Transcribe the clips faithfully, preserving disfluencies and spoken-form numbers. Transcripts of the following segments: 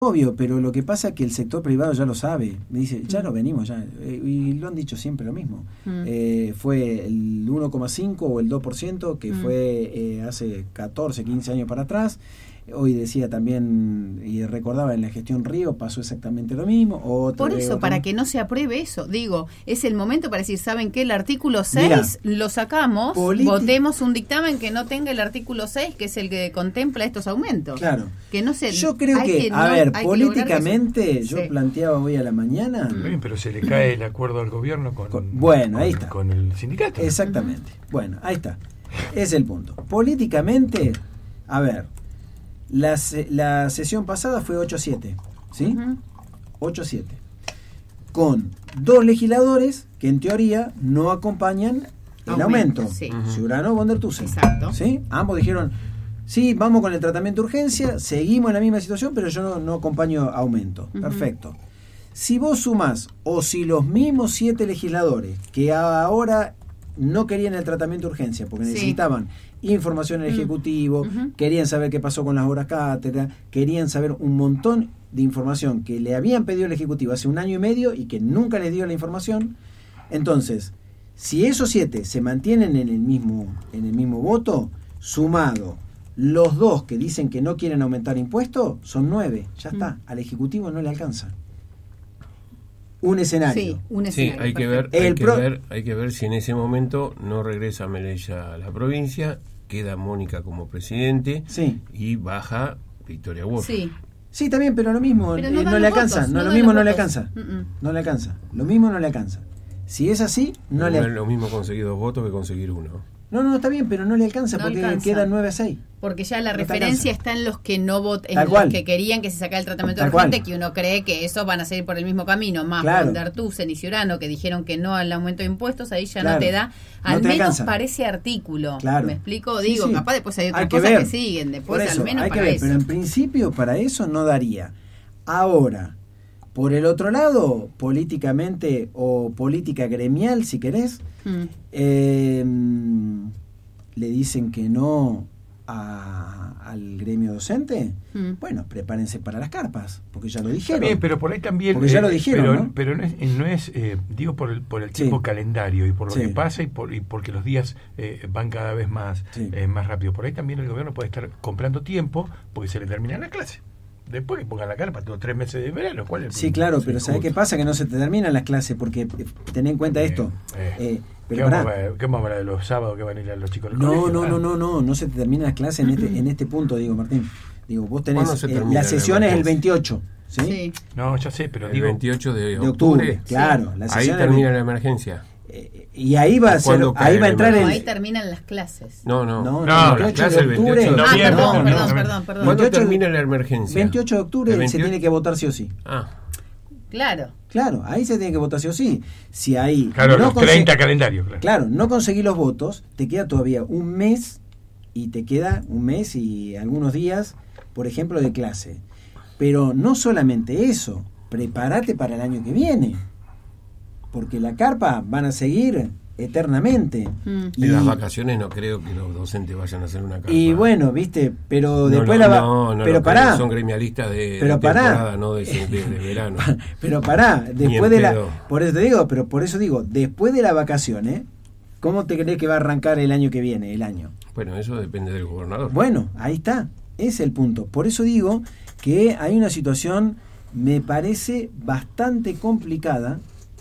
Obvio, pero lo que pasa es que el sector privado ya lo sabe. Me dice, ya lo venimos, ya. Eh, y lo han dicho siempre lo mismo. Mm. Eh, fue el uno coma cinco o el dos por ciento que mm. fue eh, hace catorce, quince años para atrás. Hoy decía también, y recordaba en la gestión Río, pasó exactamente lo mismo. Otra Por eso, otra... para que no se apruebe eso, digo, es el momento para decir, ¿saben qué? El artículo seis Mirá, lo sacamos, politi- votemos un dictamen que no tenga el artículo seis, que es el que contempla estos aumentos. Claro. Que no se, yo creo que, que, a no, ver, políticamente, yo sí. planteaba hoy a la mañana... Bien, pero se le cae el acuerdo al gobierno con, con bueno, con, ahí está. con el sindicato. Exactamente. Uh-huh. Bueno, ahí está. Es el punto. Políticamente, a ver... La, la sesión pasada fue ocho a siete, ¿sí? Uh-huh. ocho a siete. Con dos legisladores que en teoría no acompañan el aumento. aumento. Sí. Uh-huh. Ciudadano Bondertusen. Exacto. ¿Sí? Ambos dijeron, sí, vamos con el tratamiento de urgencia, seguimos en la misma situación, pero yo no, no acompaño aumento. Uh-huh. Perfecto. Si vos sumás, o si los mismos siete legisladores que ahora no querían el tratamiento de urgencia porque sí. necesitaban información al Ejecutivo, uh-huh. querían saber qué pasó con las horas cátedra, querían saber un montón de información que le habían pedido al Ejecutivo hace un año y medio y que nunca les dio la información. Entonces, si esos siete se mantienen en el mismo, en el mismo voto, sumado los dos que dicen que no quieren aumentar impuestos, son nueve. Ya uh-huh. está, al Ejecutivo no le alcanza. Un escenario. Sí, un escenario. Sí, hay que ver, hay que pro... ver, hay que ver si en ese momento no regresa Melella a la provincia, queda Mónica como presidente sí. y baja Victoria Wolf. Sí. Sí, está bien, pero lo mismo pero no, eh, no le alcanza, votos, no, no lo mismo no le alcanza. Uh-uh. No le alcanza. Lo mismo no le alcanza. Si es así, no pero le no es lo mismo conseguir dos votos que conseguir uno. No, no, está bien, pero no le alcanza no porque alcanza. Quedan nueve a seis. Porque ya la no referencia está en los que no vot- en Tal los cual. que querían que se sacara el tratamiento Tal urgente, cual. que uno cree que esos van a seguir por el mismo camino, más claro. Bondertusen y Ciurano, que dijeron que no al aumento de impuestos, ahí ya claro. no te da, al no te menos alcanza. para ese artículo. Claro. ¿Me explico? Sí, Digo, sí. capaz después hay otras hay cosas que, que siguen, después eso, al menos hay para que ver, eso. Pero en principio para eso no daría. Ahora, por el otro lado, políticamente o política gremial, si querés, hmm. eh, le dicen que no a, al gremio docente, mm. bueno, prepárense para las carpas, porque ya lo dijeron. También, pero por ahí también... Porque eh, ya lo dijeron, pero, ¿no? Pero no es, no es eh, digo, por el, por el tiempo sí. calendario y por lo sí. que pasa y, por, y porque los días eh, van cada vez más, sí. eh, más rápido. Por ahí también el gobierno puede estar comprando tiempo porque se le termina la clase. Después que pongan la carpa, tengo tres meses de verano. ¿Cuál es el sí, claro, pero ¿sabes qué pasa? Que no se te terminan las clases porque ten en cuenta esto. Eh, eh. Eh, Pero ¿Qué, vamos a, ¿Qué vamos a hablar de los sábados que van a ir a los chicos del no, colegio? No, no, no, no, no se te terminan las clases en este en este punto, digo, Martín. Digo, vos tenés eh, la sesión es el veintiocho, ¿sí? ¿sí? No, ya sé, pero el digo veintiocho de octubre, de octubre claro, sí. la Ahí termina el... la emergencia. Eh, y ahí va a ser, ahí va a entrar el... No, ahí terminan las clases. No, no, no, no, no las clases el veintiocho de octubre. Ah, perdón, no, perdón, no, perdón, perdón, perdón. ¿Cuándo termina la emergencia? veintiocho de octubre veintiocho se tiene que votar sí o sí. Ah. Claro. Claro, ahí se tiene que votar sí o sí. Si ahí claro, no los conse- treinta calendarios. Claro. claro, no conseguís los votos, te queda todavía un mes y te queda un mes y algunos días, por ejemplo, de clase. Pero no solamente eso, prepárate para el año que viene. Porque la carpa van a seguir eternamente. Mm. Y en las vacaciones no creo que los docentes vayan a hacer una carpa. Y bueno, viste, pero no, después no, la va... no, no, pero pará. Son gremialistas de, pero de pará. temporada, no de, de, de verano. Pero pará, después de la... Por eso te digo, pero por eso digo, después de las vacaciones, ¿cómo te crees que va a arrancar el año que viene, el año? Bueno, eso depende del gobernador. Bueno, ahí está, ese es el punto. Por eso digo que hay una situación, me parece, bastante complicada,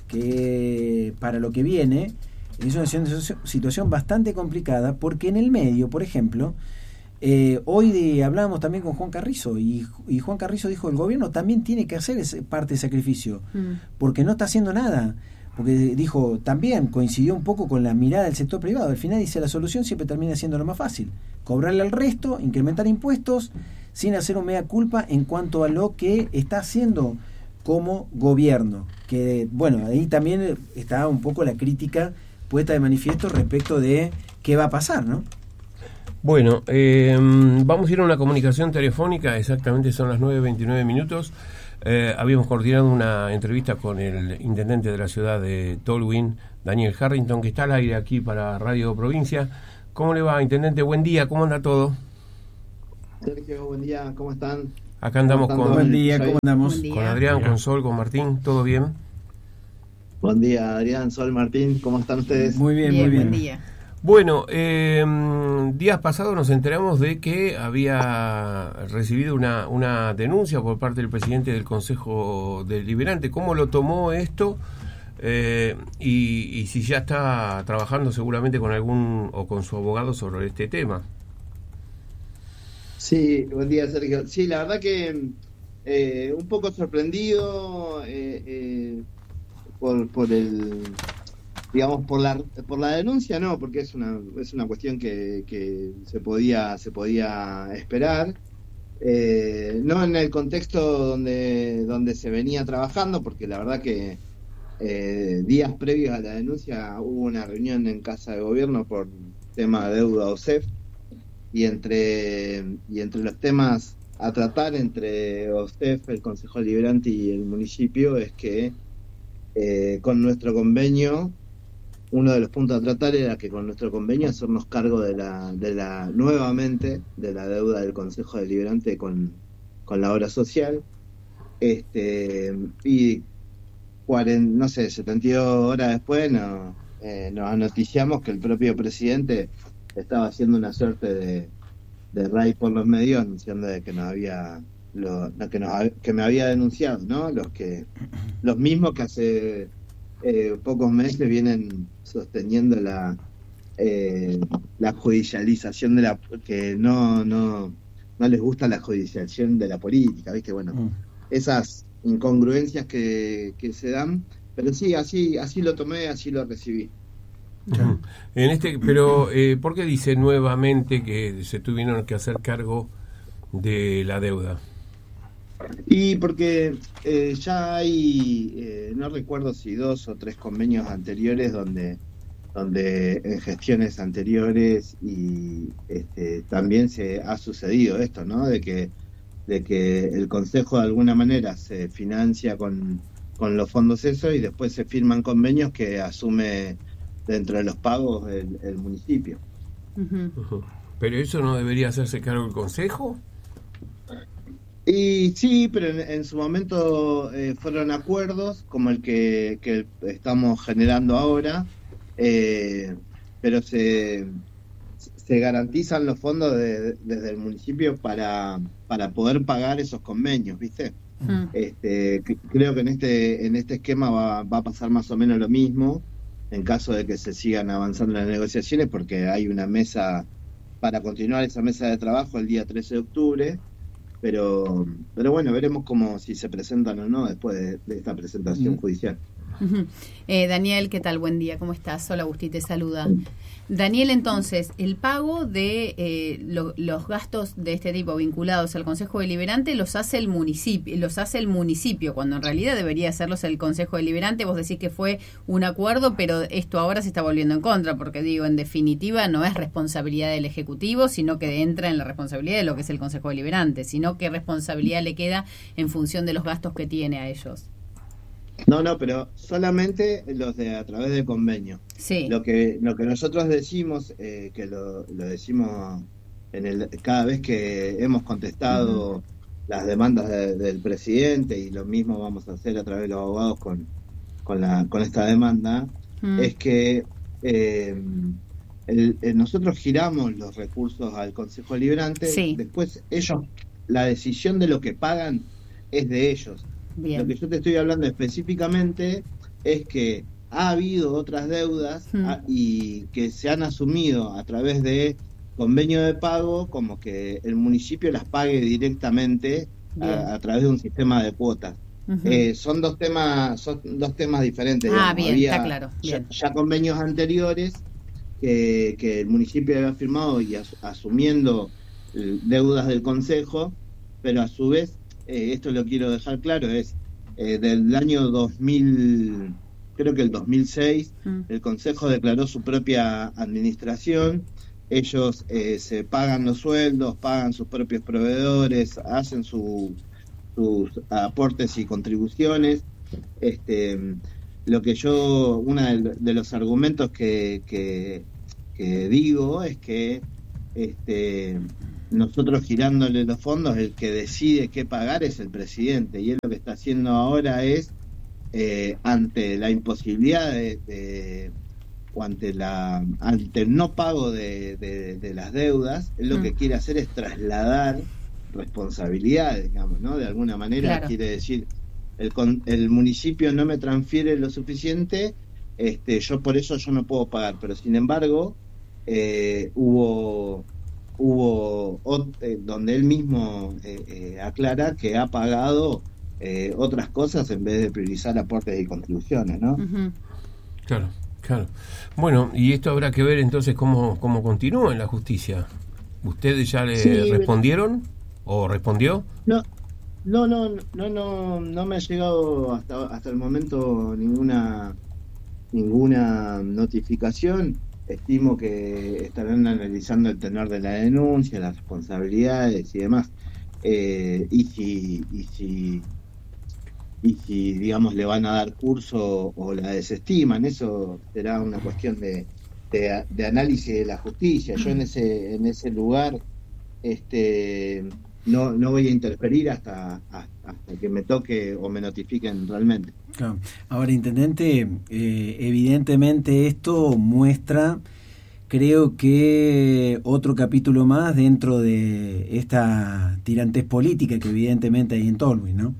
que para lo que viene... Es una situación bastante complicada porque en el medio, por ejemplo, eh, hoy de, hablábamos también con Juan Carrizo y, y Juan Carrizo dijo el gobierno también tiene que hacer ese parte de sacrificio mm. porque no está haciendo nada. Porque dijo, también coincidió un poco con la mirada del sector privado. Al final dice, la solución siempre termina siendo lo más fácil. Cobrarle al resto, incrementar impuestos, sin hacer un mea culpa en cuanto a lo que está haciendo como gobierno. Que, bueno, ahí también está un poco la crítica puesta de manifiesto respecto de qué va a pasar, ¿no? Bueno, eh, vamos a ir a una comunicación telefónica, exactamente son las nueve veintinueve minutos. Eh, habíamos coordinado una entrevista con el intendente de la ciudad de Tolwyn, Daniel Harrington, que está al aire aquí para Radio Provincia. ¿Cómo le va, intendente? Buen día, ¿cómo anda todo? Sergio, buen día, ¿cómo están? Acá andamos con... Buen día, ¿cómo andamos? Buen día. Con Adrián, con Sol, con Martín, ¿todo bien? Buen día, Adrián, Sol, Martín, ¿cómo están ustedes? Muy bien, bien muy bien. Buen día. Bueno, eh, días pasados nos enteramos de que había recibido una, una denuncia por parte del presidente del Consejo Deliberante. ¿Cómo lo tomó esto? Eh, y, y si ya está trabajando seguramente con algún o con su abogado sobre este tema. Sí, buen día, Sergio. Sí, la verdad que eh, un poco sorprendido eh, eh, por, por el, digamos, por la por la denuncia, no, porque es una es una cuestión que, que se podía se podía esperar. Eh, no en el contexto donde donde se venía trabajando, porque la verdad que Eh, días previos a la denuncia hubo una reunión en Casa de Gobierno por tema de deuda O S E F y entre y entre los temas a tratar entre O S E F, el Consejo Deliberante y el municipio es que eh, con nuestro convenio, uno de los puntos a tratar era que con nuestro convenio hacernos cargo de la de la nuevamente de la deuda del Consejo Deliberante con, con la obra social, este y no sé, setenta y dos horas después no, eh, nos anoticiamos que el propio presidente estaba haciendo una suerte de, de raid por los medios anunciando de que nos había lo, que, nos, que me había denunciado, ¿no? Los que los mismos que hace eh, pocos meses vienen sosteniendo la eh, la judicialización de la que no no no les gusta la judicialización de la política, ¿viste? Bueno, mm. esas incongruencias que, que se dan, pero sí, así así lo tomé, así lo recibí. Uh-huh. En este, pero eh, ¿por qué dice nuevamente que se tuvieron que hacer cargo de la deuda? Y porque eh, ya hay, eh, no recuerdo si dos o tres convenios anteriores donde donde en gestiones anteriores y este, también se ha sucedido esto, ¿no? De que de que el Consejo de alguna manera se financia con, con los fondos esos y después se firman convenios que asume dentro de los pagos el, el municipio. Uh-huh. Uh-huh. ¿Pero eso no debería hacerse cargo el Consejo? Y sí, pero en, en su momento eh, fueron acuerdos como el que, que estamos generando ahora, eh, pero se... se garantizan los fondos de, desde el municipio para para poder pagar esos convenios, ¿viste? Mm. Este, creo que en este en este esquema va, va a pasar más o menos lo mismo en caso de que se sigan avanzando las negociaciones, porque hay una mesa para continuar esa mesa de trabajo el día trece de octubre, pero pero bueno, veremos cómo si se presentan o no después de, de esta presentación mm. judicial. Uh-huh. Eh, Daniel, ¿qué tal? Buen día, ¿cómo estás? Hola, Agustín, te saluda. Daniel, entonces, el pago de eh, lo, los gastos de este tipo vinculados al Consejo Deliberante los hace el municipio, los hace el municipio, cuando en realidad debería hacerlos el Consejo Deliberante. Vos decís que fue un acuerdo, pero esto ahora se está volviendo en contra, porque digo, en definitiva no es responsabilidad del Ejecutivo, sino que entra en la responsabilidad de lo que es el Consejo Deliberante, sino qué responsabilidad le queda en función de los gastos que tiene a ellos. No, no, pero solamente los de a través de convenio. Sí. Lo que lo que nosotros decimos, eh, que lo, lo decimos en el cada vez que hemos contestado uh-huh. las demandas de, del presidente, y lo mismo vamos a hacer a través de los abogados con con la con esta demanda, uh-huh. es que eh, el, el, nosotros giramos los recursos al Consejo Deliberante, sí. Después ellos, la decisión de lo que pagan es de ellos. Bien. Lo que yo te estoy hablando específicamente es que ha habido otras deudas hmm. a, y que se han asumido a través de convenio de pago, como que el municipio las pague directamente a, a través de un sistema de cuotas. Uh-huh. Eh, son dos temas son dos temas diferentes. Ah, digamos. bien, Había está claro. Bien. Ya, ya convenios anteriores que, que el municipio había firmado y as, asumiendo deudas del consejo, pero a su vez Eh, esto lo quiero dejar claro, es eh, del año dos mil, creo que el dos mil seis, mm. el Consejo declaró su propia administración, ellos eh, se pagan los sueldos, pagan sus propios proveedores, hacen su, sus aportes y contribuciones. Este, lo que yo, uno de, de los argumentos que, que, que digo es que este nosotros girándole los fondos, el que decide qué pagar es el presidente, y él lo que está haciendo ahora es, eh, ante la imposibilidad de, de o ante la ante el no pago de, de, de las deudas, él lo mm. que quiere hacer es trasladar responsabilidades, digamos, ¿no? De alguna manera, claro. Quiere decir, el, el municipio no me transfiere lo suficiente, este, yo por eso yo no puedo pagar, pero sin embargo eh, hubo hubo eh, donde él mismo eh, eh, aclara que ha pagado eh, otras cosas en vez de priorizar aportes y contribuciones, ¿no? Uh-huh. Claro. Claro. Bueno, y esto habrá que ver entonces cómo, cómo continúa en la justicia. ¿Ustedes ya le sí, respondieron o respondió? No, no, no, no, no, no me ha llegado hasta hasta el momento ninguna ninguna notificación. Estimo que estarán analizando el tenor de la denuncia, las responsabilidades y demás. Eh, y si y si y si, digamos, le van a dar curso o la desestiman, eso será una cuestión de, de, de análisis de la justicia. Yo en ese en ese lugar este no no voy a interferir hasta hasta que me toque o me notifiquen realmente. Claro. Ahora, intendente, eh, evidentemente esto muestra, creo que otro capítulo más dentro de esta tirantez política que evidentemente hay en Tolwyn, ¿no?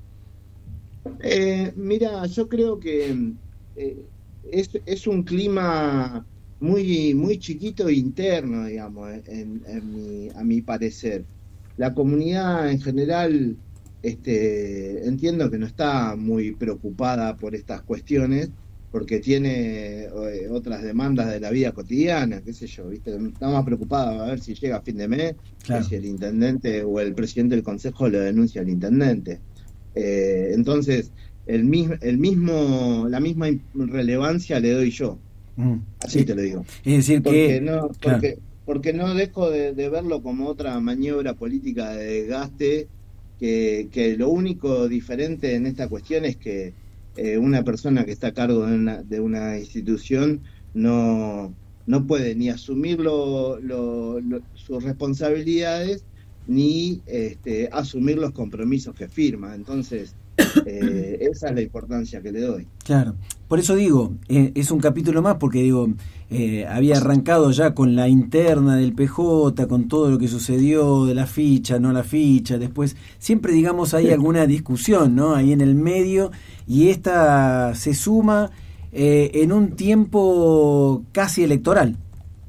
Eh, mira, yo creo que eh, es, es un clima muy muy chiquito interno, digamos, en, en mi, a mi parecer. La comunidad en general, este, entiendo que no está muy preocupada por estas cuestiones, porque tiene eh, otras demandas de la vida cotidiana, qué sé yo, ¿viste? Está más preocupada a ver si llega a fin de mes, claro. Que si el intendente o el presidente del consejo lo denuncia al intendente. Eh, entonces, el mismo, el mismo, la misma relevancia le doy yo. Mm, Así sí. Te lo digo. Es decir, porque que... No, porque, claro. porque no dejo de, de verlo como otra maniobra política de desgaste, que, que lo único diferente en esta cuestión es que eh, una persona que está a cargo de una, de una institución no, no puede ni asumir lo, lo, lo, sus responsabilidades, ni este, asumir los compromisos que firma. Entonces, eh, esa es la importancia que le doy. Claro, por eso digo, eh, es un capítulo más, porque digo, eh, había arrancado ya con la interna del P J, con todo lo que sucedió de la ficha, no la ficha, después siempre, digamos, hay alguna discusión, ¿no? Ahí en el medio, y esta se suma eh, en un tiempo casi electoral.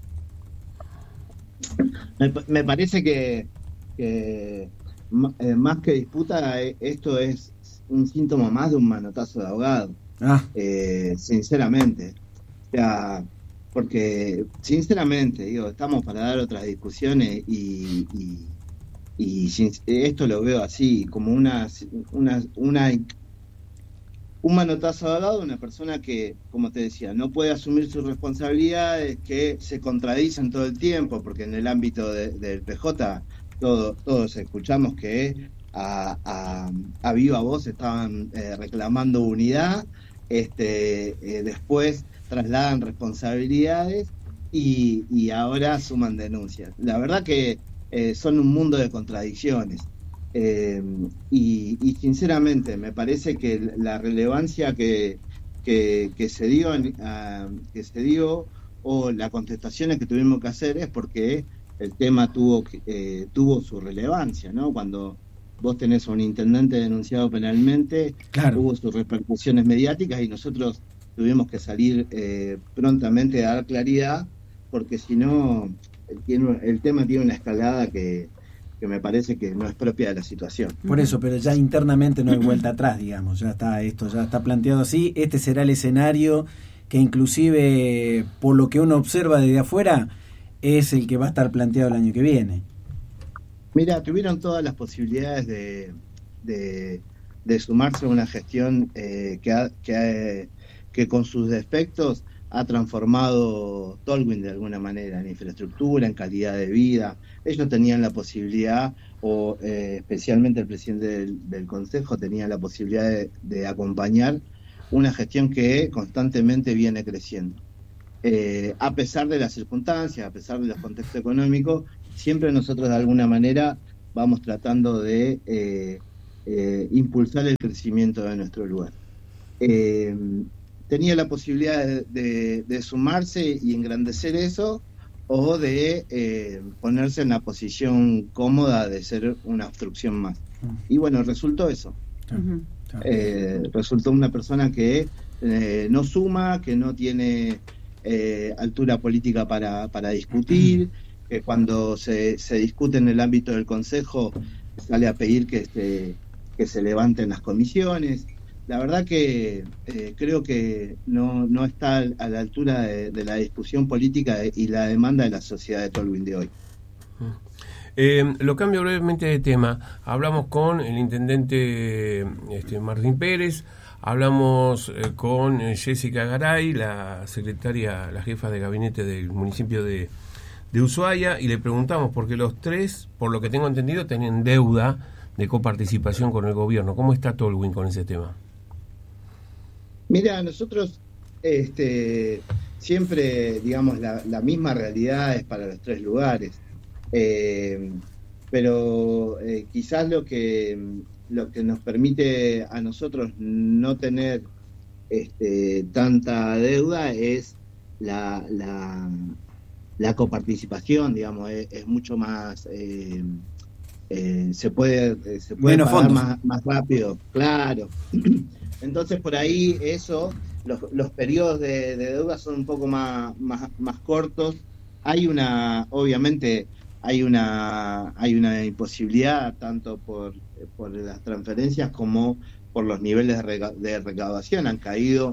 Me, me parece que que eh, más que disputa, eh, esto es un síntoma más de un manotazo de ahogado. Ah. Eh, sinceramente. O sea, porque, sinceramente, digo, estamos para dar otras discusiones y, y, y sin, esto lo veo así, como una, una, una un manotazo de ahogado de una persona que, como te decía, no puede asumir sus responsabilidades, que se contradicen todo el tiempo, porque en el ámbito de, del P J Todo, todos escuchamos que a, a, a viva voz estaban eh, reclamando unidad, este, eh, después trasladan responsabilidades y, y ahora suman denuncias. La verdad que eh, son un mundo de contradicciones. Eh, y, y sinceramente me parece que la relevancia que, que, que se dio uh, que se dio o las contestaciones que tuvimos que hacer es porque el tema tuvo eh, tuvo su relevancia, ¿no? Cuando vos tenés a un intendente denunciado penalmente, claro, hubo sus repercusiones mediáticas y nosotros tuvimos que salir eh, prontamente a dar claridad, porque si no, el, el tema tiene una escalada que, que me parece que no es propia de la situación. Por eso, pero ya internamente no hay vuelta atrás, digamos, ya está esto, ya está planteado así, este será el escenario que inclusive, por lo que uno observa desde afuera, es el que va a estar planteado el año que viene. Mira, tuvieron todas las posibilidades de, de, de sumarse a una gestión eh, que, ha, que, ha, que con sus defectos ha transformado Tolwyn de alguna manera en infraestructura, en calidad de vida. Ellos tenían la posibilidad, o eh, especialmente el presidente del, del Consejo tenía la posibilidad de, de acompañar una gestión que constantemente viene creciendo. Eh, a pesar de las circunstancias, a pesar de los contextos económicos, siempre nosotros de alguna manera vamos tratando de eh, eh, impulsar el crecimiento de nuestro lugar. Eh, tenía la posibilidad de, de, de sumarse y engrandecer eso, o de eh, ponerse en la posición cómoda de ser una obstrucción más. Y bueno, resultó eso. Uh-huh. Eh, resultó una persona que eh, no suma, que no tiene eh, altura política para, para discutir, que cuando se, se discute en el ámbito del Consejo sale a pedir que se, que se levanten las comisiones. La verdad que eh, creo que no, no está a la altura de, de la discusión política y la demanda de la sociedad de Tolwyn de hoy. Eh, lo cambio brevemente de tema. Hablamos con el intendente este, Martín Pérez, hablamos eh, con Jessica Garay, la secretaria, la jefa de gabinete del municipio de, de Ushuaia, y le preguntamos porque los tres, por lo que tengo entendido, tienen deuda de coparticipación con el gobierno. ¿Cómo está Tolwyn con ese tema? Mira, nosotros este, siempre, digamos, la, la misma realidad es para los tres lugares, eh, pero eh, quizás lo que, lo que nos permite a nosotros no tener este, tanta deuda es la, la, la coparticipación, digamos, es, es mucho más... Eh, eh, se puede, se puede pagar más, más rápido, claro. Entonces por ahí eso, los, los periodos de, de deuda son un poco más, más, más cortos. Hay una, obviamente, hay una, hay una imposibilidad tanto por, por las transferencias como por los niveles de, rega, de recaudación. Han caído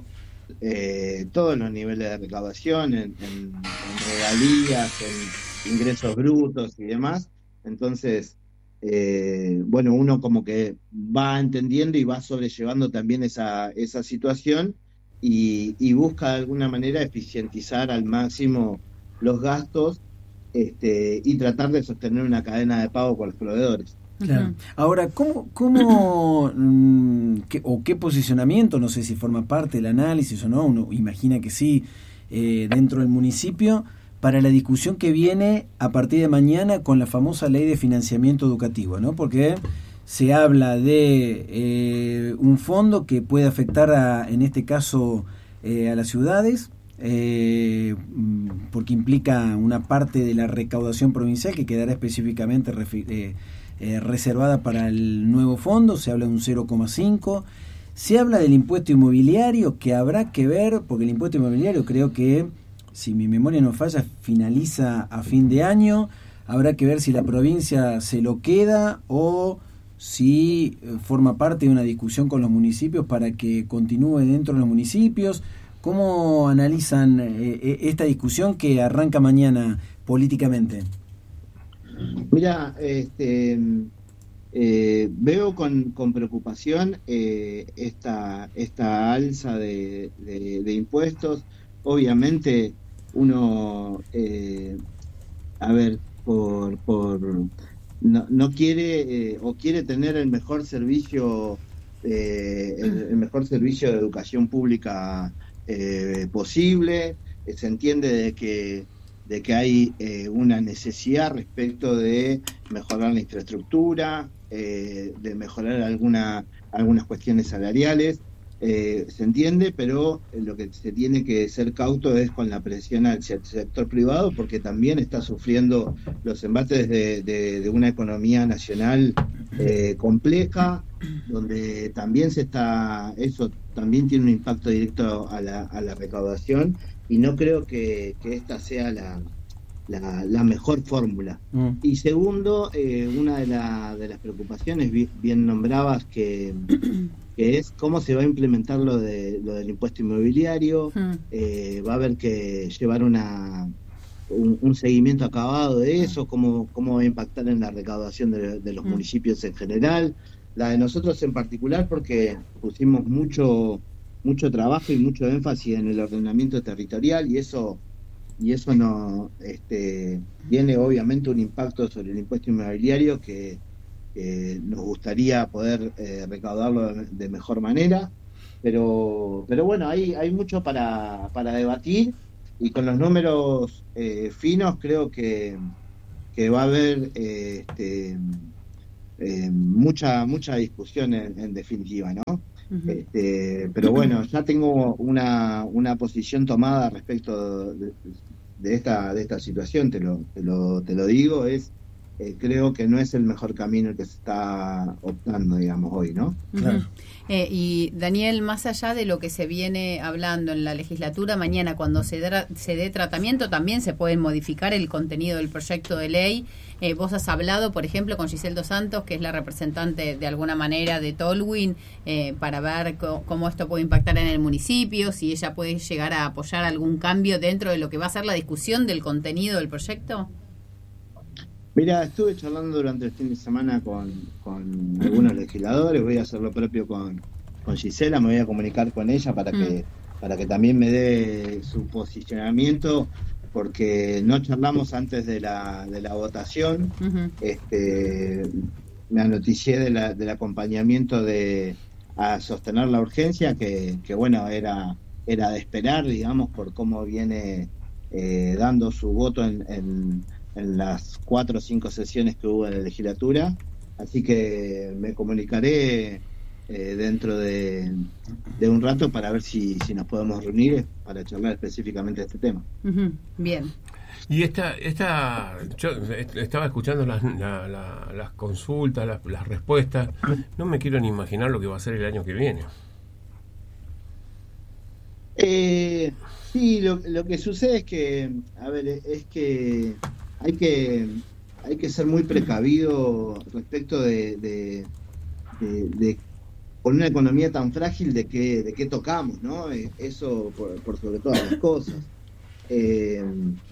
eh, todos los niveles de recaudación en, en, en regalías, en ingresos brutos y demás. Entonces, Eh, bueno, uno como que va entendiendo y va sobrellevando también esa, esa situación y, y busca de alguna manera eficientizar al máximo los gastos este, y tratar de sostener una cadena de pago con los proveedores. Claro. Ahora, ¿cómo, cómo qué, o qué posicionamiento, no sé si forma parte del análisis o no, uno imagina que sí, eh, dentro del municipio, para la discusión que viene a partir de mañana con la famosa ley de financiamiento educativo, ¿no? Porque se habla de eh, un fondo que puede afectar, a, en este caso, eh, a las ciudades, eh, porque implica una parte de la recaudación provincial que quedará específicamente refi- eh, eh, reservada para el nuevo fondo. Se habla de un cero coma cinco. Se habla del impuesto inmobiliario, que habrá que ver, porque el impuesto inmobiliario creo que, si mi memoria no falla, finaliza a fin de año. Habrá que ver si la provincia se lo queda o si forma parte de una discusión con los municipios para que continúe dentro de los municipios. ¿Cómo analizan eh, esta discusión que arranca mañana políticamente? Mira, este, eh, veo con, con preocupación eh, esta, esta alza de, de, de impuestos. Obviamente uno, eh, a ver, por, por no, no quiere eh, o quiere tener el mejor servicio, eh, el, el mejor servicio de educación pública eh, posible. Eh, se entiende de que de que hay eh, una necesidad respecto de mejorar la infraestructura, eh, de mejorar alguna, algunas cuestiones salariales. Eh, se entiende, pero lo que se tiene que ser cauto es con la presión al sector privado, porque también está sufriendo los embates de, de, de una economía nacional eh, compleja, donde también se está, eso también tiene un impacto directo a la, a la recaudación, y no creo que, que esta sea la, la, la mejor fórmula. Mm. Y segundo, eh, una de, la, de las preocupaciones bien, bien nombrabas que que es cómo se va a implementar lo de lo del impuesto inmobiliario. Hmm. Eh, va a haber que llevar una un, un seguimiento acabado de eso, cómo, cómo va a impactar en la recaudación de, de los hmm. municipios en general, la de nosotros en particular, porque pusimos mucho mucho trabajo y mucho énfasis en el ordenamiento territorial, y eso y eso no este tiene obviamente un impacto sobre el impuesto inmobiliario que Eh, nos gustaría poder eh, recaudarlo de, de mejor manera, pero pero bueno, hay hay mucho para, para debatir, y con los números eh, finos creo que que va a haber eh, este, eh, mucha mucha discusión en, en definitiva, ¿no? Uh-huh. Este, pero bueno, ya tengo una, una posición tomada respecto de, de esta de esta situación, te lo, te lo, te lo digo, es eh, creo que no es el mejor camino el que se está optando, digamos, hoy, ¿no? Uh-huh. Claro. Eh, y Daniel, más allá de lo que se viene hablando en la legislatura, mañana cuando se, da, se dé tratamiento también se puede modificar el contenido del proyecto de ley. Eh, vos has hablado, por ejemplo, con Giselle Dos Santos, que es la representante de alguna manera de Tolwyn, eh, para ver co- cómo esto puede impactar en el municipio, si ella puede llegar a apoyar algún cambio dentro de lo que va a ser la discusión del contenido del proyecto. Mira, estuve charlando durante el fin de semana con, con algunos legisladores, voy a hacer lo propio con, con Gisela, me voy a comunicar con ella para que para que también me dé su posicionamiento, porque no charlamos antes de la de la votación. Uh-huh. Este, me anoticié de la, del acompañamiento de a sostener la urgencia, que, que bueno, era era de esperar, digamos, por cómo viene eh, dando su voto en, en en las cuatro o cinco sesiones que hubo en la legislatura, así que me comunicaré eh, dentro de, de un rato para ver si, si nos podemos reunir para charlar específicamente de este tema. Uh-huh. Bien. Y esta, esta yo estaba escuchando las, la, la, las consultas, las, las respuestas, no me quiero ni imaginar lo que va a ser el año que viene. Eh, sí, lo, lo que sucede es que, a ver, es que hay que hay que ser muy precavido respecto de, de, de, de con una economía tan frágil de que de qué tocamos, ¿no? Eso por, por sobre todas las cosas. Eh,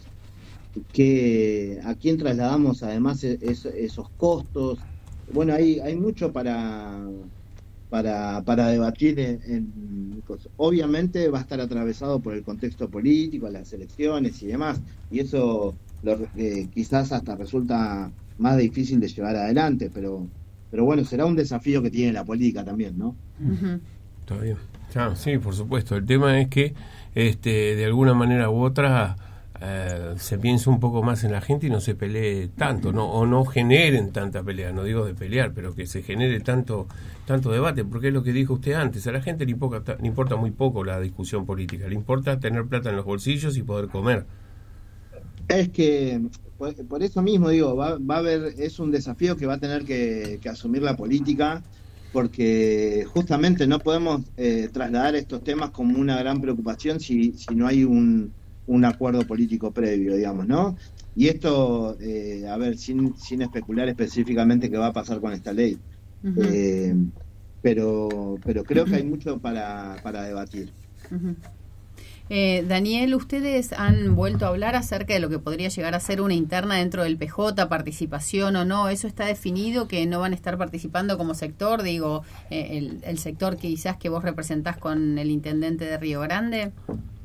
que a quién trasladamos además es, esos costos. Bueno, hay hay mucho para para para debatir en, en cosas. Obviamente va a estar atravesado por el contexto político, las elecciones y demás, y eso Lo, eh, quizás hasta resulta más difícil de llevar adelante, pero pero bueno, será un desafío que tiene la política también, ¿no? Uh-huh. Está bien. Ah, sí, por supuesto. El tema es que este, de alguna manera u otra eh, se piense un poco más en la gente y no se pelee tanto, ¿no? O no generen tanta pelea, no digo de pelear, pero que se genere tanto tanto debate, porque es lo que dijo usted antes, a la gente le importa, le importa muy poco la discusión política, le importa tener plata en los bolsillos y poder comer. Es que por, por eso mismo digo, va, va a haber, es un desafío que va a tener que, que asumir la política, porque justamente no podemos eh, trasladar estos temas como una gran preocupación si, si no hay un, un acuerdo político previo, digamos, ¿no? Y esto, eh, a ver, sin, sin especular específicamente qué va a pasar con esta ley, uh-huh. eh, pero pero creo que hay mucho para, para debatir. Uh-huh. Eh, Daniel, ustedes han vuelto a hablar acerca de lo que podría llegar a ser una interna dentro del P J, participación o no. ¿Eso está definido, que no van a estar participando como sector? Digo, eh, el, el sector que quizás que vos representás con el intendente de Río Grande.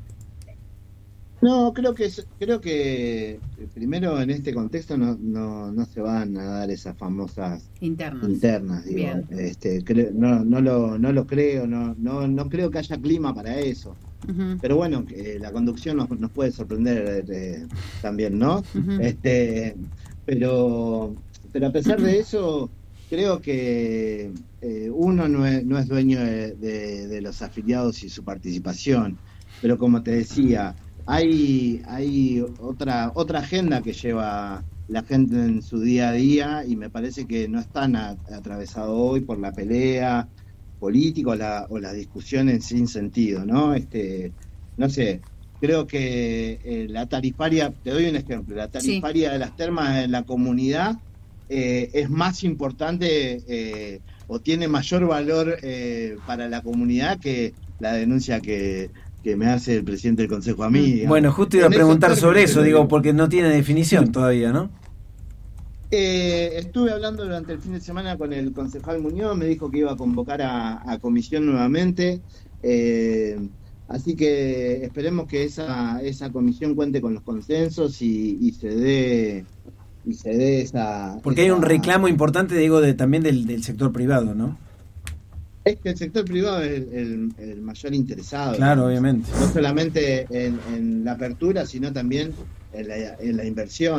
No, creo que creo que primero en este contexto no no, no se van a dar esas famosas internas. Internas, digo. Este, creo, no no lo no lo creo, no no no creo que haya clima para eso. Uh-huh. Pero bueno, que la conducción nos, nos puede sorprender eh, también, ¿no? Uh-huh. Este, pero pero a pesar de eso, creo que eh, uno no es, no es dueño de, de, de los afiliados y su participación, pero como te decía, hay hay otra otra agenda que lleva la gente en su día a día y me parece que no están a, atravesado hoy por la pelea política o, la, o las discusiones sin sentido, ¿no? Este, no sé, creo que eh, la tarifaria, te doy un ejemplo, la tarifaria sí. de las termas en la comunidad eh, es más importante eh, o tiene mayor valor eh, para la comunidad que la denuncia que que me hace el presidente del Consejo a mí. Digamos. Bueno, justo iba a preguntar sobre eso, digo, porque no tiene definición todavía, ¿no? Eh, estuve hablando durante el fin de semana con el concejal Muñoz, me dijo que iba a convocar a, a comisión nuevamente, eh, así que esperemos que esa esa comisión cuente con los consensos y, y se dé y se dé esa... Porque esa... hay un reclamo importante, digo, de, también del, del sector privado, ¿no? Es que el sector privado es el, el, el mayor interesado. Claro, ¿no? Obviamente. No solamente en, en la apertura, sino también en la, en la inversión.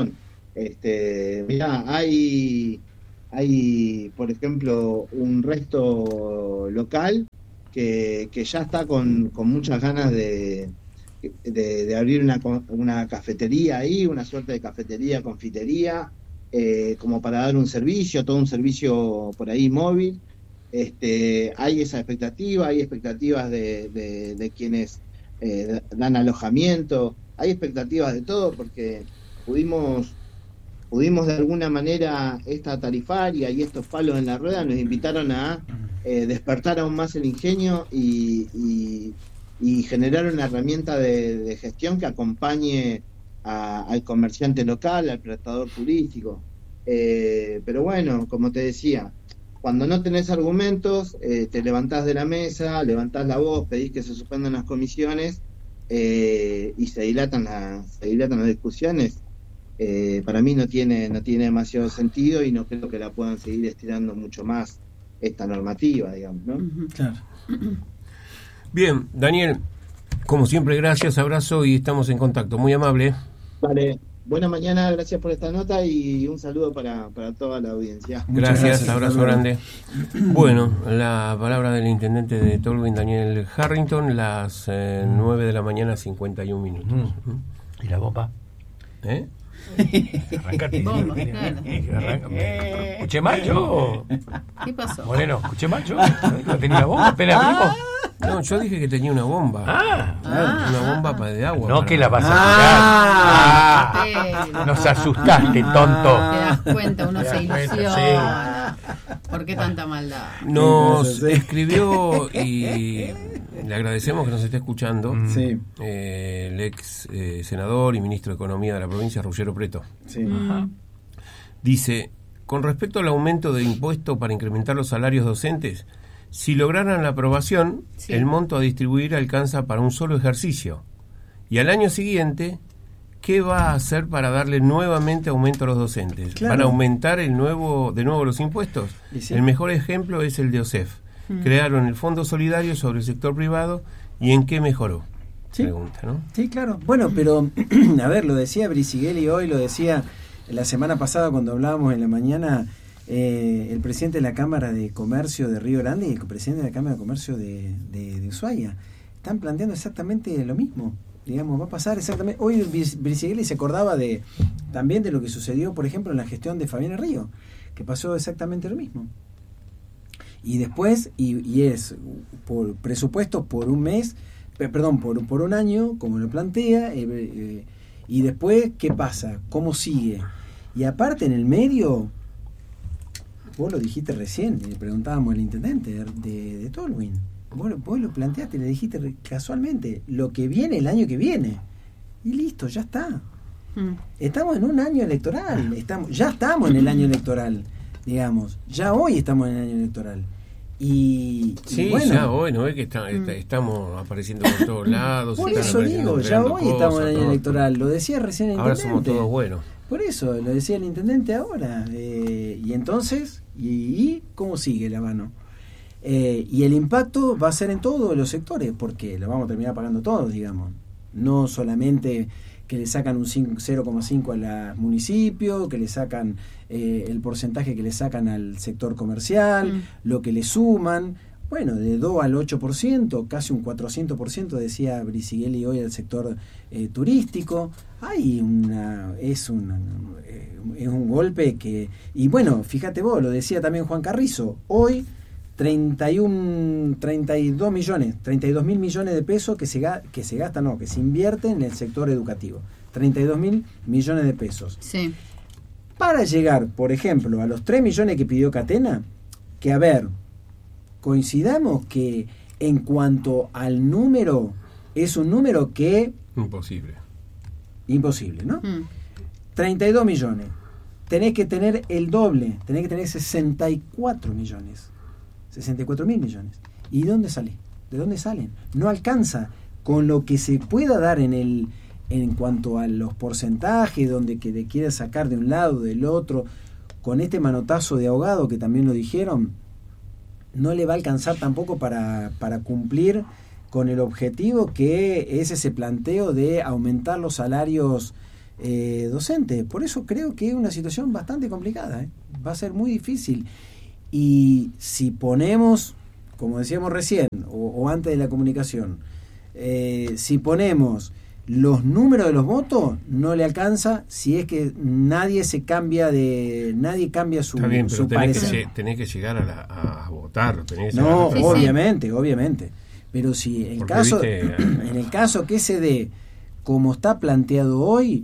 Este, mirá, hay, hay, por ejemplo, un resto local que, que ya está con, con muchas ganas de, de, de abrir una, una cafetería ahí, una suerte de cafetería, confitería, eh, como para dar un servicio, todo un servicio por ahí móvil. Este, hay esa expectativa, hay expectativas de, de, de quienes eh, dan alojamiento, hay expectativas de todo, porque pudimos pudimos de alguna manera, esta tarifaria y estos palos en la rueda nos invitaron a eh, despertar aún más el ingenio y, y, y generar una herramienta de, de gestión que acompañe a, al comerciante local, al prestador turístico. Eh, pero bueno, como te decía, cuando no tenés argumentos, eh, te levantás de la mesa, levantás la voz, pedís que se suspendan las comisiones eh, y se dilatan, la, se dilatan las discusiones. Eh, para mí no tiene no tiene demasiado sentido y no creo que la puedan seguir estirando mucho más esta normativa, digamos, ¿no? Claro. Bien, Daniel, como siempre, gracias, abrazo y estamos en contacto. Muy amable. Vale, buena mañana, gracias por esta nota y un saludo para, para toda la audiencia. Gracias, gracias, abrazo grande. Bueno, la palabra del intendente de Tolwyn, Daniel Harrington, las eh, nueve de la mañana, cincuenta y un minutos. Mm. ¿Y la bomba? ¿Eh? Arrancate. Bomba, claro. ¿Escuché mal yo? ¿Qué pasó? Moreno, ¿escuché mal yo? ¿No tenía bomba? ¿Apenas abrimos? No, yo dije que tenía una bomba. Ah, Ah. Una bomba para de agua. no para- que la vas a Ah. tirar. Pero- Nos asustaste, tonto. Te das cuenta, uno Te das se cuenta, ilusiona. ¿Por qué tanta maldad? Nos Sí. escribió y le agradecemos que nos esté escuchando Sí, eh, el ex eh, senador y ministro de Economía de la provincia, Ruggero Preto. sí. Dice, con respecto al aumento de impuesto para incrementar los salarios docentes, si lograran la aprobación, Sí. el monto a distribuir alcanza para un solo ejercicio. Y al año siguiente, ¿qué va a hacer para darle nuevamente aumento a los docentes? Claro. ¿Van a aumentar el nuevo, de nuevo los impuestos? Y sí. El mejor ejemplo es el de O S E F. Mm. Crearon el Fondo Solidario sobre el sector privado y ¿en qué mejoró? Sí. Pregunta, ¿no? Sí, claro. Bueno, pero, a ver, lo decía Brisighelli hoy, lo decía la semana pasada cuando hablábamos en la mañana, eh, el presidente de la Cámara de Comercio de Río Grande y el presidente de la Cámara de Comercio de, de, de Ushuaia. Están planteando exactamente lo mismo. Digamos, va a pasar exactamente. Hoy Brisighelli se acordaba de también de lo que sucedió, por ejemplo, en la gestión de Fabián Río, que pasó exactamente lo mismo. Y después, y, y es por presupuesto por un mes, eh, perdón, por, por un año, como lo plantea, eh, eh, y después, ¿qué pasa? ¿Cómo sigue? Y aparte, en el medio, vos lo dijiste recién, le preguntábamos al intendente de, de, de Tolwyn, vos, vos lo planteaste, le dijiste casualmente, lo que viene el año que viene, y listo, ya está. Mm. Estamos en un año electoral, estamos, ya estamos en el año electoral, digamos, ya hoy estamos en el año electoral. Y, y Sí, bueno, ya hoy, ¿no ves que está, está- estamos apareciendo por todos lados? por están eso apareciendo digo, ya creando hoy estamos en el cosas, año todo. electoral, lo decía recién el Ahora intendente. somos todos buenos. Por eso, lo decía el intendente ahora. Eh, y entonces, y, y cómo sigue la mano? Eh, y el impacto va a ser en todos los sectores, porque lo vamos a terminar pagando todos, digamos. No solamente que le sacan un cero coma cinco al municipio, que le sacan eh, el porcentaje que le sacan al sector comercial, Mm. lo que le suman. Bueno, de dos al ocho por ciento, casi un cuatrocientos por ciento, decía Brisighelli hoy, al sector eh, turístico. Hay una, es un, eh, es un golpe que, y bueno, fíjate vos, lo decía también Juan Carrizo, hoy treinta y uno, treinta y dos millones, treinta y dos mil millones de pesos que se, ga- que se gastan, no, que se invierten en el sector educativo. treinta y dos mil millones de pesos. Sí. Para llegar, por ejemplo, a los tres millones que pidió Catena, que a ver, coincidamos que en cuanto al número, es un número que Imposible. imposible, ¿no? Mm. treinta y dos millones. Tenés que tener el doble, tenés que tener sesenta y cuatro millones. sesenta y cuatro mil millones. ¿Y de dónde sale? ¿De dónde salen? No alcanza con lo que se pueda dar en el en cuanto a los porcentajes, donde que le quiera sacar de un lado, del otro, con este manotazo de ahogado que también lo dijeron, no le va a alcanzar tampoco para, para cumplir con el objetivo que es ese planteo de aumentar los salarios eh, docente. Por eso creo que es una situación bastante complicada, ¿eh? Va a ser muy difícil. Y si ponemos, como decíamos recién, o, o antes de la comunicación, eh, si ponemos los números de los votos, no le alcanza si es que nadie se cambia de nadie cambia su, Está bien, pero su tenés parecer. que, tenés que llegar a, la, a votar. Tenés que No, llegar a sí, obviamente, sí. obviamente. Pero si en Porque, caso viste, en el caso que se dé como está planteado hoy,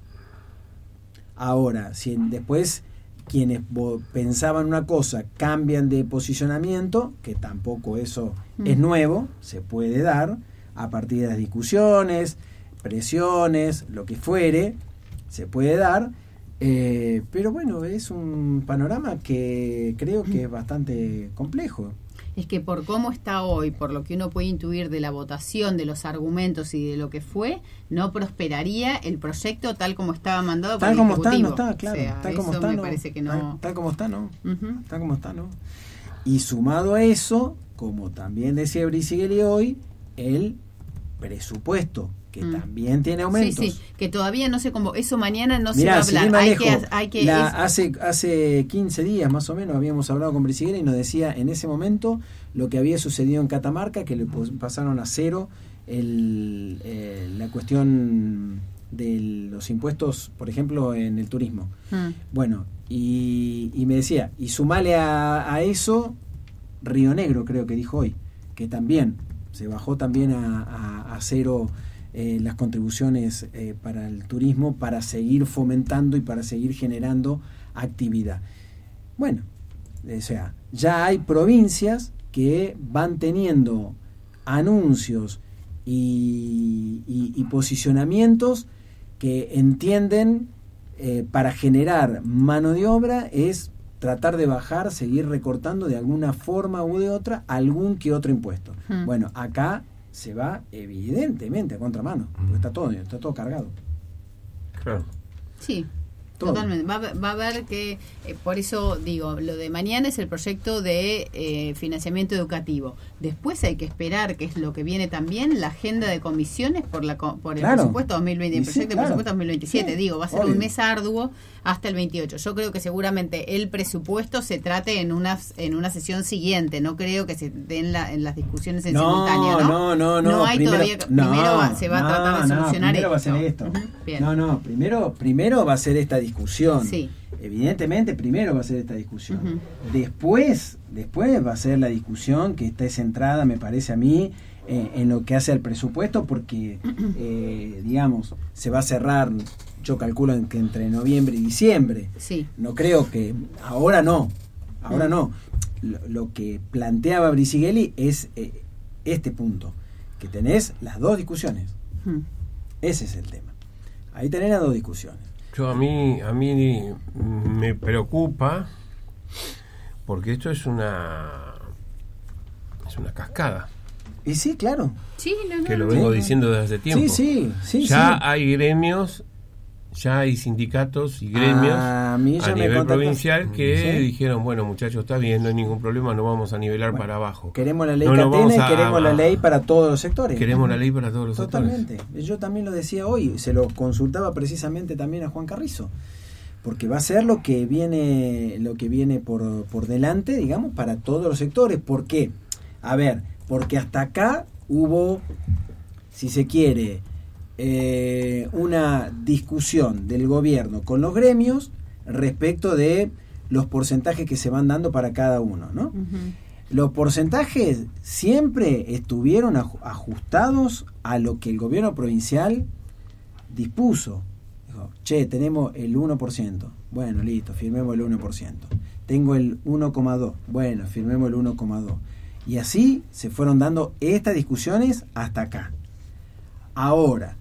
ahora, si después quienes pensaban una cosa cambian de posicionamiento, que tampoco eso mm. es nuevo, se puede dar a partir de las discusiones, presiones, lo que fuere, se puede dar, eh, pero bueno, es un panorama que creo que es bastante complejo. Es que por cómo está hoy, por lo que uno puede intuir de la votación, de los argumentos y de lo que fue, no prosperaría el proyecto tal como estaba mandado por el Ejecutivo. Ejecutivo. Tal como está, no está, claro. O sea, tal como eso está, me no. parece que no. Tal, tal como está, no. Uh-huh. Tal como está, no. Y sumado a eso, como también decía Brisigeli hoy, el presupuesto, que mm. también tiene aumentos. Sí, sí, que todavía no se convocó. Eso mañana no Mirá, se va a hablar. Hay que, hay que la, es... hace, hace quince días más o menos habíamos hablado con Brisigeli y nos decía en ese momento lo que había sucedido en Catamarca, que le pasaron a cero el, eh, la cuestión de los impuestos, por ejemplo, en el turismo. Mm. Bueno, y, y me decía, y sumale a, a eso Río Negro, creo que dijo hoy, que también se bajó también a, a, a cero eh, las contribuciones eh, para el turismo, para seguir fomentando y para seguir generando actividad. Bueno, o sea, ya hay provincias que van teniendo anuncios y, y, y posicionamientos que entienden eh, para generar mano de obra es tratar de bajar, seguir recortando de alguna forma u de otra algún que otro impuesto. Hmm. Bueno, acá se va evidentemente a contramano, porque está todo, está todo cargado. Claro. Sí. Todo. Totalmente. Va, va a haber que, eh, por eso digo, lo de mañana es el proyecto de eh, financiamiento educativo. Después hay que esperar, que es lo que viene también, la agenda de comisiones por la por el claro. presupuesto dos mil veinte, el proyecto sí, claro. de presupuesto dos mil veintisiete. Sí, digo, va a ser obvio. Un mes arduo hasta el veintiocho. Yo creo que seguramente el presupuesto se trate en una en una sesión siguiente. No creo que se den la, en las discusiones en no, simultáneo, ¿no? No, no, no. No hay primero, todavía. No, primero va, se va no, a tratar de solucionar no, primero esto. Va a ser esto. Uh-huh. Bien. No, no. Primero, primero va a ser esta discusión. Sí. Evidentemente, primero va a ser esta discusión. Uh-huh. Después, después va a ser la discusión que está centrada, me parece a mí, eh, en lo que hace al presupuesto, porque, eh, digamos, se va a cerrar, yo calculo en que entre noviembre y diciembre. Sí. No creo que, ahora no, ahora uh-huh. no. Lo, lo que planteaba Brisigeli es eh, este punto, que tenés las dos discusiones. Uh-huh. Ese es el tema. Ahí tenés las dos discusiones. Yo a mí a mí me preocupa porque esto es una es una cascada. Y sí, claro. Sí, no, no, que lo vengo sí, diciendo desde hace tiempo. Sí, sí, sí. Ya sí. hay gremios, ya hay sindicatos y gremios a, mí a nivel provincial que sí. dijeron, bueno, muchachos, está bien, no hay ningún problema, no vamos a nivelar bueno, para abajo. Queremos la ley no, Catena y a, queremos a, la ley para todos los sectores. Queremos la ley para todos los Totalmente. sectores. Totalmente. Yo también lo decía hoy, se lo consultaba precisamente también a Juan Carrizo, porque va a ser lo que viene lo que viene por, por delante, digamos, para todos los sectores. ¿Por qué? A ver, porque hasta acá hubo, si se quiere, eh, una discusión del gobierno con los gremios respecto de los porcentajes que se van dando para cada uno, ¿no? Uh-huh. Los porcentajes siempre estuvieron ajustados a lo que el gobierno provincial dispuso. Dijo, che, tenemos el uno por ciento. Bueno, listo, firmemos el uno por ciento. Tengo el uno coma dos. Bueno, firmemos el uno coma dos. Y así se fueron dando estas discusiones hasta acá. Ahora,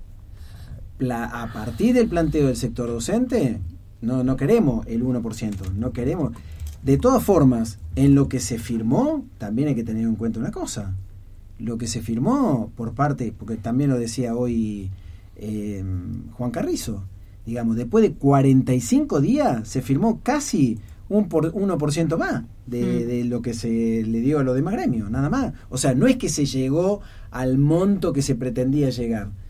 a partir del planteo del sector docente, no, no queremos el uno por ciento, no queremos. De todas formas, en lo que se firmó, también hay que tener en cuenta una cosa. Lo que se firmó por parte, porque también lo decía hoy eh, Juan Carrizo, digamos, después de cuarenta y cinco días se firmó casi un por, uno por ciento más de, mm. de lo que se le dio a los demás gremios, nada más. O sea, no es que se llegó al monto que se pretendía llegar.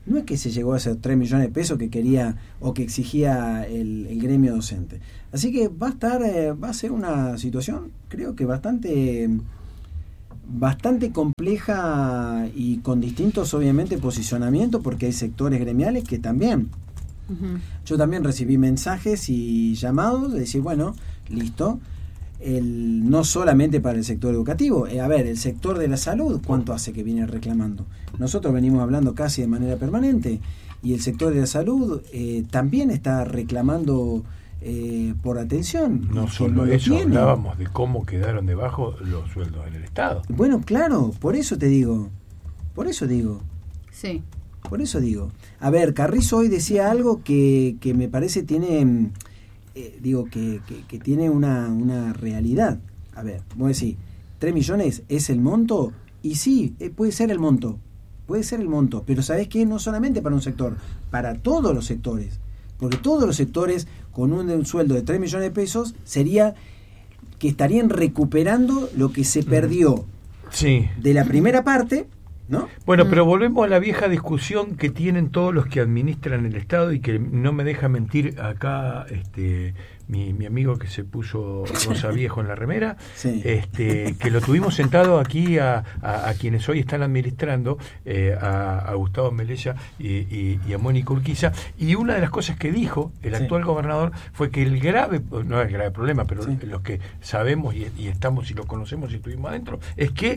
no es que se llegó a esos tres millones de pesos que quería o que exigía el, el gremio docente. Así que va a estar, eh, va a ser una situación, creo que bastante, bastante compleja y con distintos, obviamente, posicionamientos, porque hay sectores gremiales que también. Uh-huh. Yo también recibí mensajes y llamados de decir, bueno, listo. El, no solamente para el sector educativo, eh, a ver, el sector de la salud, ¿cuánto hace que viene reclamando? Nosotros venimos hablando casi de manera permanente, y el sector de la salud eh, también está reclamando eh, por atención. No solo eso, hablábamos de cómo quedaron debajo los sueldos en el Estado. Bueno, claro, por eso te digo, por eso digo. Sí. Por eso digo. A ver, Carrizo hoy decía algo que, que me parece tiene... Eh, digo que, que, que tiene una, una realidad. A ver, vos decís, tres millones es el monto, y sí, eh, puede ser el monto, puede ser el monto, pero ¿sabés qué? No solamente para un sector, para todos los sectores, porque todos los sectores con un, un sueldo de tres millones de pesos sería que estarían recuperando lo que se perdió sí. de la primera parte, ¿no? Bueno, pero volvemos a la vieja discusión que tienen todos los que administran el Estado, y que no me deja mentir acá este mi, mi amigo que se puso rosa viejo en la remera, sí. este que lo tuvimos sentado aquí a, a, a quienes hoy están administrando, eh, a, a Gustavo Melella y, y, y a Mónica Urquiza, y una de las cosas que dijo el actual sí. gobernador fue que el grave, no es grave problema, pero sí. los que sabemos y, y estamos y lo conocemos y estuvimos adentro, es que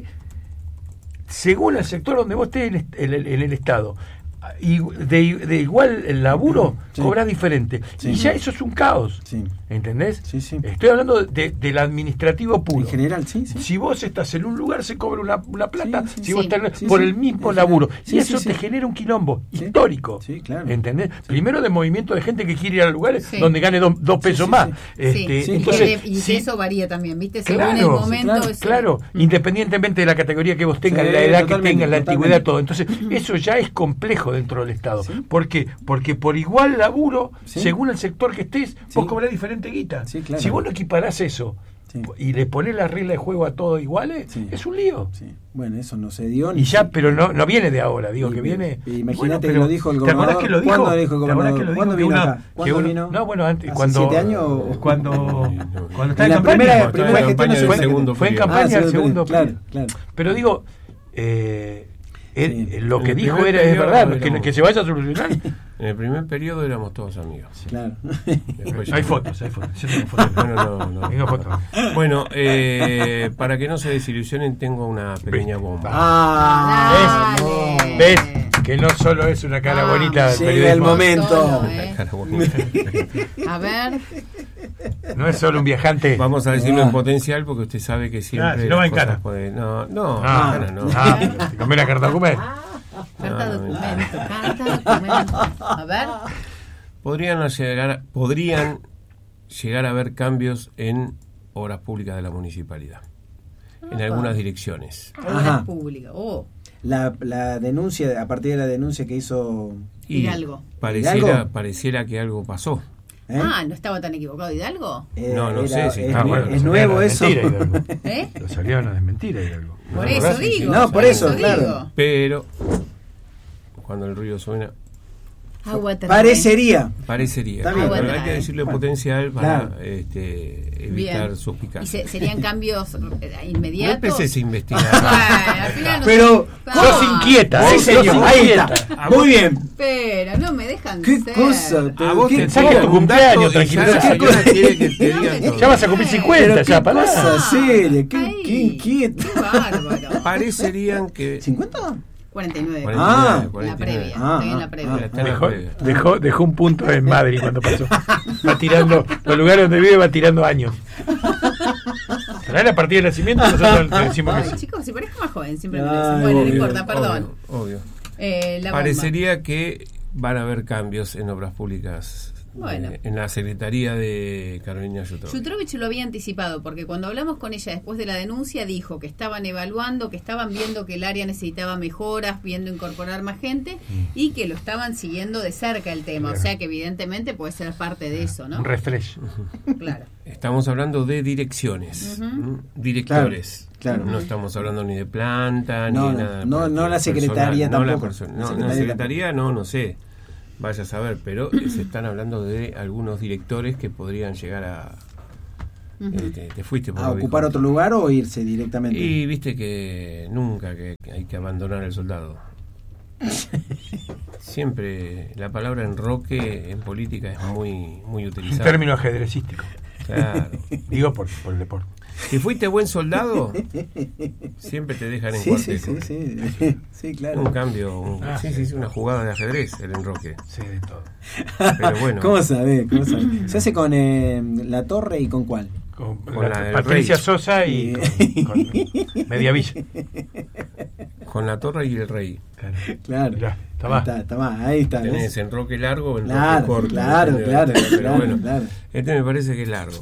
según el sector donde vos estés en el, el, el, el Estado, y de, de igual el laburo, sí. cobras diferente. Sí. Y ya eso es un caos. Sí. ¿Entendés? Sí, sí. Estoy hablando de, del administrativo puro. En general, sí, sí. Si vos estás en un lugar, se cobra una, una plata, sí, sí, si vos sí. estás sí, por sí. el mismo sí, laburo. sí, y eso sí, te sí. genera un quilombo sí. histórico. Sí, claro. ¿Entendés? Sí. Primero de movimiento de gente que quiere ir a lugares sí. donde gane dos, dos pesos sí, sí, más. Sí. Este, sí. Entonces, y sí. eso varía también, ¿viste? Según claro, el momento. Claro, ese... claro. Mm. Independientemente de la categoría que vos tengas, sí, la edad totalmente, que tengas, la totalmente. antigüedad, todo. Entonces, eso ya es complejo dentro del Estado. Sí. ¿Por qué? Porque por igual laburo, sí. según el sector que estés, sí. vos cobrás diferente guita. Sí, claro. Si vos no equiparás eso sí. y le ponés las reglas de juego a todos iguales, sí. es un lío. Sí. Bueno, eso no se dio. Ni y ya, pero no, no viene de ahora, digo y, que viene. Imagínate bueno, que lo dijo el gobernador. ¿Te acordás que lo dijo? ¿Cuándo dijo el gobernador? Que lo ¿Cuándo dijo vino una, acá? ¿Cuándo uno, vino? No, bueno, antes. ¿Hace cuando, siete años? Cuando, cuando estaba en en la primera, campaña. primera gestión fue, fue, segundo fue en campaña ah, el segundo. Claro, claro. Pero digo. Eh, Él, sí. lo que el dijo era es verdad, éramos, que, que se vaya a solucionar. En el primer periodo éramos todos amigos. Sí. Claro. Hay fotos, hay fotos. Yo tengo fotos. Bueno, no, no. Tengo fotos. Bueno, eh, para que no se desilusionen, tengo una pequeña bomba. Ah, ¿ves? ¿Ves? Que no solo es una cara ah, bonita. Llega el momento. Solo, ¿eh? Cara bonita. A ver. No es solo un viajante. Vamos a decirlo ah. en potencial porque usted sabe que siempre. Ah, si no va en cara. Puede... No, no, ah, cara, no. Ah, te cambié la carta documento. Carta no, documento, no. carta documento. A ver. Podrían llegar, podrían llegar a haber cambios en obras públicas de la municipalidad. Ah, en algunas direcciones. Obras públicas, oh. La, la denuncia, a partir de la denuncia que hizo y Hidalgo. Pareciera, ¿Hidalgo? pareciera que algo pasó. ¿Eh? Ah, ¿no estaba tan equivocado Hidalgo? Eh, no, no era, sé si es, ah, bueno, bueno, es nuevo eso. ¿Eh? Lo salieron a desmentir a Hidalgo. Por ¿No eso digo. No, por eso, claro. Digo. Pero cuando el ruido suena, Agua parecería. Parecería. También, pero hay que decirle bueno, potencial para claro. este, evitar suspicacias. ¿Y se, serían cambios inmediatos? No empecés a investigar. Bueno, no pero sé. sos inquieta, sí, ¿eh? señor, Sos ahí inquieta. está. Muy bien. Pero no me dejan ¿Qué ser. cosa? A vos ¿Qué te Pensá que es tu cumpleaños, tranquilidad. La señora quiere que te digan todo. Ya vas a cumplir cincuenta, Pero ya, qué pará. cosa seria, qué, Ay, qué inquieto. Qué bárbaro. Parecerían que ¿cincuenta? cuarenta y nueve. Ah, La previa. Ah, Estoy en la ah, previa. ah, Está en la Dejó, previa. dejó, dejó un punto en Madrid cuando pasó. Va tirando, los lugares donde vive va tirando años. Será la partida de nacimiento, nosotros le decimos que Ay, sí. chicos, si parezco más joven, siempre me Ay, dicen. Bueno, no obvio, importa, perdón. Obvio. obvio. Eh, la bomba. Parecería que van a haber cambios en obras públicas Bueno. Eh, en la secretaría de Carolina Jutrovich. Jutrovich lo había anticipado, porque cuando hablamos con ella después de la denuncia dijo que estaban evaluando, que estaban viendo que el área necesitaba mejoras, viendo incorporar más gente mm. y que lo estaban siguiendo de cerca el tema. Claro. O sea que evidentemente puede ser parte de eso, ¿no? Un refresh. Uh-huh. Claro. Estamos hablando de direcciones, uh-huh. directores. Claro. Claro. No estamos hablando ni de planta, no, ni de nada. No, no la secretaría personal, tampoco. No, la, perso- no, la secretaría, no, secretaría no, no sé. Vaya a saber, pero se están hablando de algunos directores que podrían llegar a... Uh-huh. eh, te, te fuiste por ¿A ocupar otro lugar o irse directamente? Y viste que nunca que, que hay que abandonar al soldado. Siempre la palabra enroque en política es muy muy utilizada. En términos ajedrecísticos. Claro. Digo por, por el deporte. Si fuiste buen soldado, siempre te dejan en sí, cuartel. Sí, sí, sí. Sí, claro. Un cambio, un, ah, sí, sí, sí, una jugada de ajedrez, el enroque. Sí, de todo. Pero bueno. ¿Cómo sabés? ¿Cómo sabés? Se hace con eh, La Torre y con cuál? Con, con la, la Patricia Rey. Sosa y con, con Mediavilla. Con La Torre y el Rey. Claro. Claro. Ya, está más. Está, está más. Ahí está. Tenés ¿ves? Enroque largo o enroque claro, corto. Claro, no claro, pero claro, bueno, claro. Este me parece que es largo.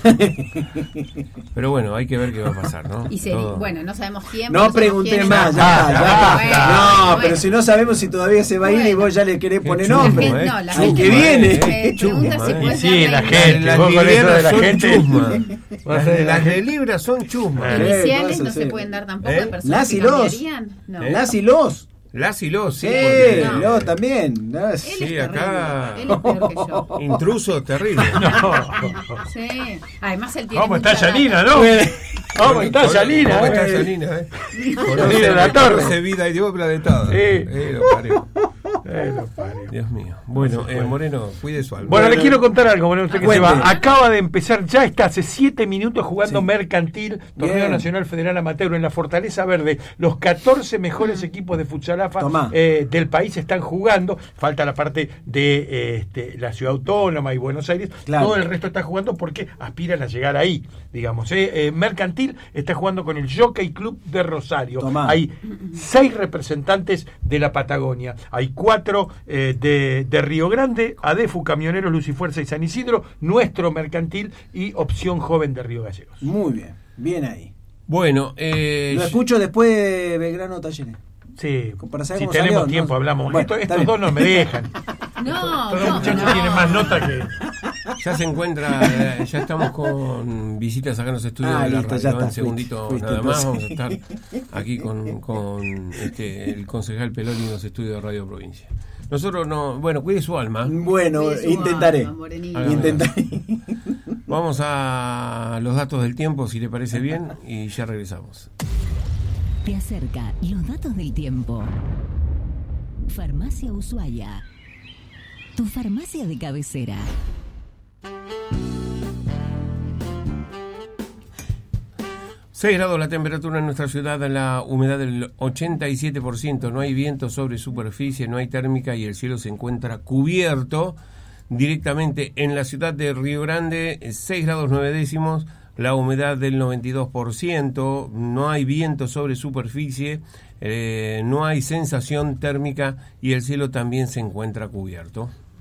Pero bueno, hay que ver qué va a pasar, ¿no? Y se, bueno, no sabemos quién. No pregunté más, ya, ya, ya. Bueno, no, bueno. Pero si no sabemos si todavía se va a ir bueno. y vos ya le querés poner chusma, nombre. Eh. No, la al gente, que viene. Eh, eh, pregunta si eh. Sí, la gente. Las vos con eso de la gente. Las, las de Libra son chusmas. Iniciales no se pueden dar tampoco de personas las y que los. No. Las y los. Las y los, sí. Sí, no. los también. Las. Sí, acá. Él es peor que yo. Intruso terrible. No. Sí. Además él tiene. ¿Cómo está Yanina, no? ¿Cómo está Yanina? ¿Cómo está Yanina? Eh? Conoce la torre. Vida y de planetada. Sí. Eh, lo parió. Eh, lo parió. Dios mío. Bueno, eh, Moreno, cuide su alma. Bueno, le quiero contar algo, Moreno, usted que se Cuente. va. Acaba de empezar, ya está hace siete minutos jugando Sí. Mercantil, Torneo Bien. Nacional Federal Amateur en la Fortaleza Verde. Los catorce mejores equipos de futsal A F A eh, del país están jugando. Falta la parte de eh, este, la Ciudad Autónoma y Buenos Aires. Claro. Todo el resto está jugando porque aspiran a llegar ahí, digamos. Eh. Eh, Mercantil está jugando con el Jockey Club de Rosario. Tomá. Hay seis representantes de la Patagonia. Hay cuatro eh, de, de Río Grande, ADEFU, Camioneros, Luz y Fuerza y San Isidro, Nuestro Mercantil y Opción Joven de Río Gallegos. Muy bien, bien ahí. Bueno, eh, lo escucho después de Belgrano Talleres. Sí, para saber si cómo tenemos salió, tiempo ¿no? hablamos. Bueno, Esto, estos dos no me dejan. No, Todos los no, muchachos no. tienen más nota que... ya se encuentra, eh, ya estamos con visitas acá en los estudios Ah, de la listo, radio. ya está, Un segundito fuiste, nada fuiste, más, entonces. vamos a estar aquí con, con este, el concejal Peloni en los estudios de Radio Provincia. Nosotros no, bueno, cuide su alma. Bueno, Cuide su intentaré. alma, morenito. Hágame Intentaré. Vamos a los datos del tiempo, si le parece bien, y ya regresamos. Te acerca los datos del tiempo. Farmacia Ushuaia, tu farmacia de cabecera. seis grados la temperatura en nuestra ciudad, la humedad del ochenta y siete por ciento, no hay viento sobre superficie, no hay térmica y el cielo se encuentra cubierto. Directamente en la ciudad de Río Grande, seis grados nueve décimos, la humedad del noventa y dos por ciento, no hay viento sobre superficie, eh, no hay sensación térmica y el cielo también se encuentra cubierto.